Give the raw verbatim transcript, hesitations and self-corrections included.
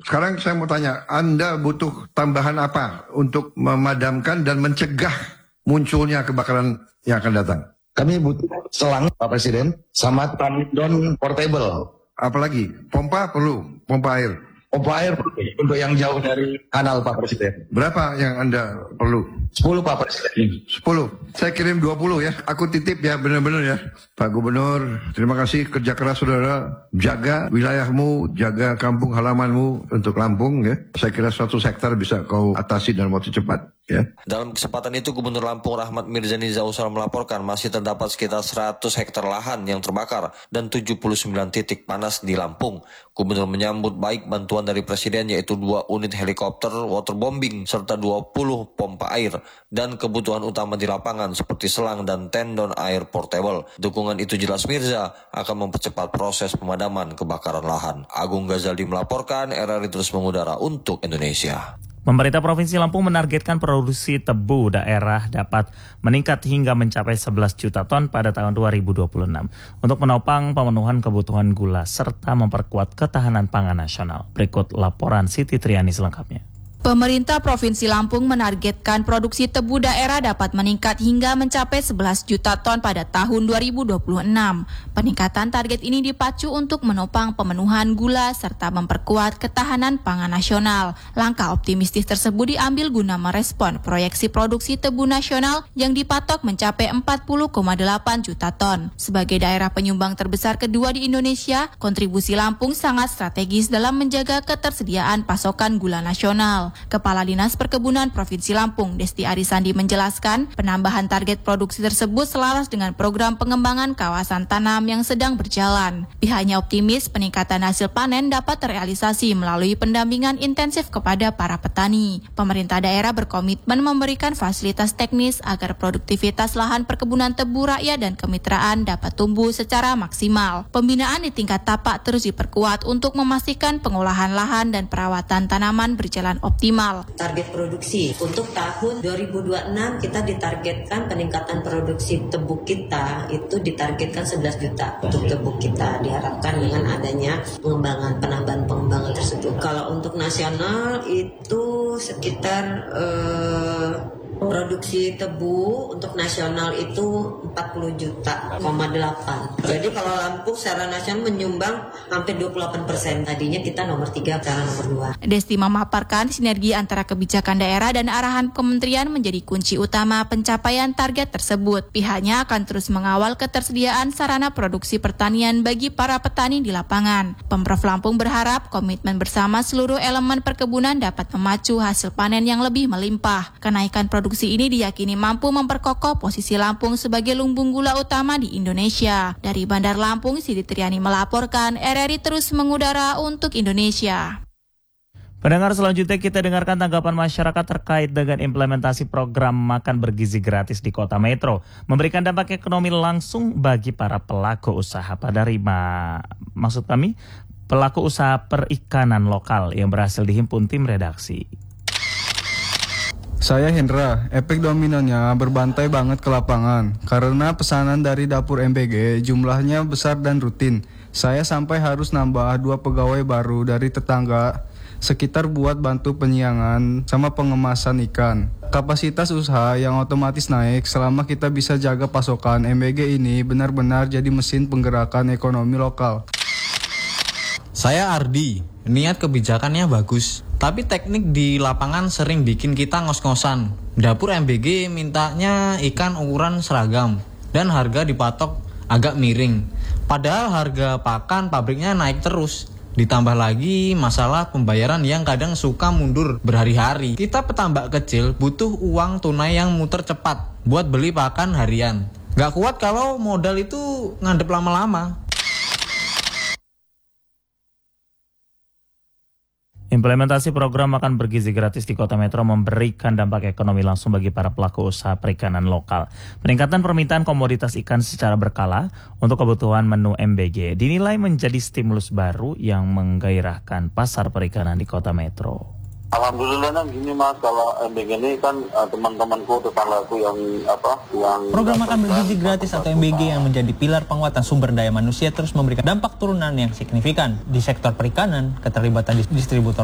Sekarang saya mau tanya, Anda butuh tambahan apa untuk memadamkan dan mencegah munculnya kebakaran yang akan datang? Kami butuh selang, Pak Presiden, sama tandon portable. Apalagi? Pompa perlu, pompa air. Pompa air untuk yang jauh dari kanal, Pak Presiden. Berapa yang Anda perlu? sepuluh, Pak Presiden. sepuluh. Saya kirim dua puluh ya. Aku titip ya, benar-benar ya. Pak Gubernur, terima kasih kerja keras saudara. Jaga wilayahmu, jaga kampung halamanmu untuk Lampung ya. Saya kira suatu sektor bisa kau atasi dalam waktu cepat. Ya. Dalam kesempatan itu, Gubernur Lampung Rahmat Mirzani Zausal melaporkan masih terdapat sekitar seratus hektar lahan yang terbakar dan tujuh puluh sembilan titik panas di Lampung. Gubernur menyambut baik bantuan dari Presiden yaitu dua unit helikopter waterbombing serta dua puluh pompa air dan kebutuhan utama di lapangan seperti selang dan tendon air portable. Dukungan itu jelas Mirza akan mempercepat proses pemadaman kebakaran lahan. Agung Ghazali melaporkan, R R I terus mengudara untuk Indonesia. Pemerintah Provinsi Lampung menargetkan produksi tebu daerah dapat meningkat hingga mencapai sebelas juta ton pada tahun dua ribu dua puluh enam untuk menopang pemenuhan kebutuhan gula serta memperkuat ketahanan pangan nasional. Berikut laporan Siti Triani selengkapnya. Pemerintah Provinsi Lampung menargetkan produksi tebu daerah dapat meningkat hingga mencapai sebelas juta ton pada tahun dua ribu dua puluh enam. Peningkatan target ini dipacu untuk menopang pemenuhan gula serta memperkuat ketahanan pangan nasional. Langkah optimistis tersebut diambil guna merespon proyeksi produksi tebu nasional yang dipatok mencapai empat puluh koma delapan juta ton. Sebagai daerah penyumbang terbesar kedua di Indonesia, kontribusi Lampung sangat strategis dalam menjaga ketersediaan pasokan gula nasional. Kepala Dinas Perkebunan Provinsi Lampung, Desti Arisandi menjelaskan, penambahan target produksi tersebut selaras dengan program pengembangan kawasan tanam yang sedang berjalan. Pihaknya optimis peningkatan hasil panen dapat terrealisasi melalui pendampingan intensif kepada para petani. Pemerintah daerah berkomitmen memberikan fasilitas teknis agar produktivitas lahan perkebunan tebu rakyat dan kemitraan dapat tumbuh secara maksimal. Pembinaan di tingkat tapak terus diperkuat untuk memastikan pengolahan lahan dan perawatan tanaman berjalan optimal. Target produksi untuk tahun dua ribu dua puluh enam kita ditargetkan peningkatan produksi tebu kita itu ditargetkan sebelas juta untuk tebu kita, diharapkan dengan adanya pengembangan penambahan pengembangan tersebut. Kalau untuk nasional itu sekitar eh, produksi tebu untuk nasional itu empat puluh juta koma delapan. Jadi kalau Lampung secara nasional menyumbang hampir dua puluh delapan persen. Tadinya kita nomor tiga, sekarang nomor dua. Desti memaparkan sinergi antara kebijakan daerah dan arahan kementerian menjadi kunci utama pencapaian target tersebut. Pihaknya akan terus mengawal ketersediaan sarana produksi pertanian bagi para petani di lapangan. Pemprov Lampung berharap komitmen bersama seluruh elemen perkebunan dapat memacu hasil panen yang lebih melimpah. Kenaikan produksi Produksi ini diyakini mampu memperkokoh posisi Lampung sebagai lumbung gula utama di Indonesia. Dari Bandar Lampung, Siti Triani melaporkan, R R I terus mengudara untuk Indonesia. Pendengar, selanjutnya kita dengarkan tanggapan masyarakat terkait dengan implementasi program makan bergizi gratis di Kota Metro. Memberikan dampak ekonomi langsung bagi para pelaku usaha. Pada Rima, maksud kami, pelaku usaha perikanan lokal yang berhasil dihimpun tim redaksi. Saya Hendra, efek dominonya berbantai banget ke lapangan karena pesanan dari dapur M B G jumlahnya besar dan rutin. Saya sampai harus nambah dua pegawai baru dari tetangga sekitar buat bantu penyiangan sama pengemasan ikan. Kapasitas usaha yang otomatis naik selama kita bisa jaga pasokan M B G ini benar-benar jadi mesin penggerakan ekonomi lokal. Saya Ardi, niat kebijakannya bagus. Tapi teknik di lapangan sering bikin kita ngos-ngosan. Dapur M B G mintanya ikan ukuran seragam dan harga dipatok agak miring. Padahal harga pakan pabriknya naik terus. Ditambah lagi masalah pembayaran yang kadang suka mundur berhari-hari. Kita petambak kecil butuh uang tunai yang muter cepat buat beli pakan harian. Gak kuat kalau modal itu ngadep lama-lama. Implementasi program makan bergizi gratis di Kota Metro memberikan dampak ekonomi langsung bagi para pelaku usaha perikanan lokal. Peningkatan permintaan komoditas ikan secara berkala untuk kebutuhan menu M B G dinilai menjadi stimulus baru yang menggairahkan pasar perikanan di Kota Metro. Alhamdulillah nang gini mas, kalau M B G ini kan uh, teman-temanku tetanggaku yang apa yang program makan bergizi gratis atau M B G yang menjadi pilar penguatan sumber daya manusia terus memberikan dampak turunan yang signifikan di sektor perikanan. Keterlibatan distributor